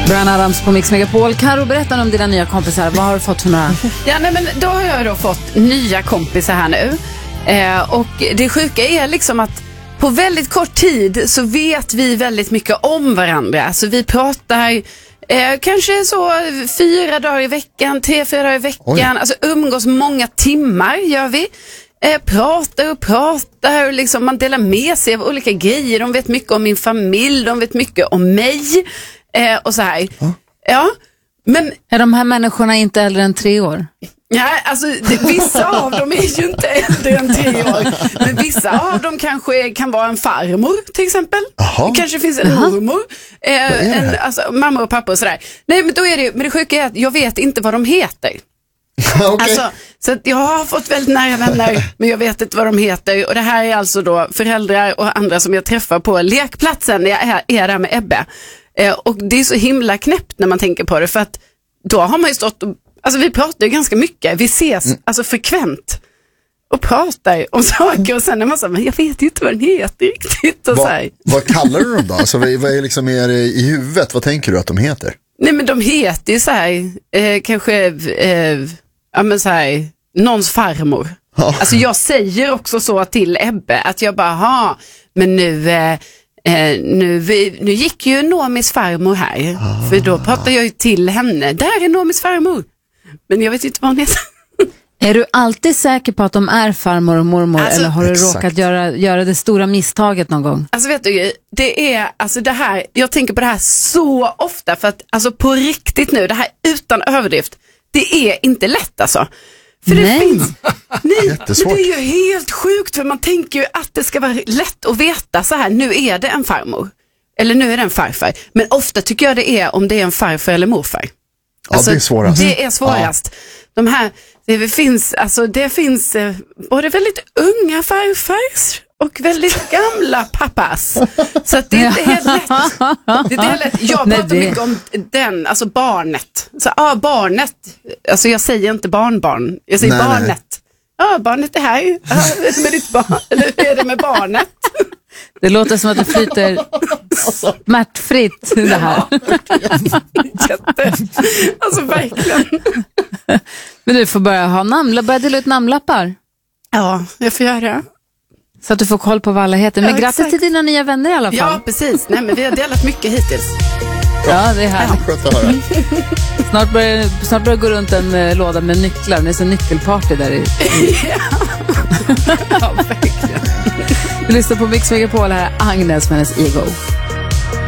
Bryan Adams på Mix Megapol. Karo, berätta om dina nya kompisar. Vad har du fått för några? Ja, nej, men då har jag då fått nya kompisar här nu. Och det sjuka är liksom att på väldigt kort tid så vet vi väldigt mycket om varandra. Alltså vi pratar kanske så 4 dagar i veckan, 3-4 dagar i veckan. Oj. Alltså umgås många timmar gör vi. Pratar och liksom man delar med sig av olika grejer. De vet mycket om min familj, de vet mycket om mig och så här. Ja, men är de här människorna inte äldre än 3 år? Ja, alltså vissa av dem är ju inte äldre än 3 år. Men vissa av dem kanske kan vara en farmor till exempel. Aha. Det kanske finns en mormor, alltså mamma och pappa och sådär. Nej, men då är det, men det sjuka är att jag vet inte vad de heter. Okay. Alltså, så att jag har fått väldigt nära vänner, men jag vet inte vad de heter. Och det här är alltså då föräldrar och andra som jag träffar på lekplatsen när jag är där med Ebbe. Och det är så himla knäppt när man tänker på det, för att då har man ju stått och, alltså vi pratar ju ganska mycket, vi ses alltså frekvent och pratar om saker och sen är man så här, men jag vet inte vad den heter riktigt och vad kallar du dem då? Alltså vad är liksom er i huvudet, vad tänker du att de heter? Nej, men de heter ju så här, kanske ja men så här, någons farmor. Alltså jag säger också så till Ebbe att jag bara, men nu gick ju Nomis farmor här. För då pratar jag ju till henne. Där är Nomis farmor. Men jag vet inte vad hon heter. Är du alltid säker på att de är farmor och mormor? Alltså, eller har du råkat göra det stora misstaget någon gång? Alltså vet du, det är alltså det här, jag tänker på det här så ofta. För att alltså på riktigt nu, det här utan överdrift, det är inte lätt alltså. För det finns, men det är ju helt sjukt, för man tänker ju att det ska vara lätt att veta så här, nu är det en farmor eller nu är det en farfar, men ofta tycker jag det är om det är en farfar eller morfar. Alltså, det är svårast. Det är svårast. De här, det finns både väldigt unga farfars och väldigt gamla pappas. Så att det är inte helt lätt. Det är lätt. Jag pratar mycket om den, alltså barnet. Så barnet. Alltså jag säger inte barnbarn. Jag säger barnet. Nej. Barnet är här. Är det med ditt barn? Eller är det med barnet? Det låter som att det flyter smärtfritt det här. Alltså verkligen. Men du får börja dela ut namnlappar. Ja, jag får göra det. Så att du får koll på vad alla heter. Men grattis till dina nya vänner i alla fall. Ja, precis. Nej, men vi har delat mycket hittills. Ja, det är härligt. Snart börjar gå runt en låda med nycklar. Det är så nyckelparty där i. Ja, verkligen. Du lyssnar på Mix Megapol, här Agnes med hennes Ego.